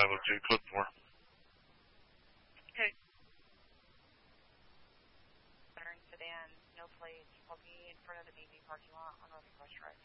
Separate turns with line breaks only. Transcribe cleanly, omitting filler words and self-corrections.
502 Clipmore.
Okay. Sedan, no plates, parking in front of the BB parking lot on Northwest Drive.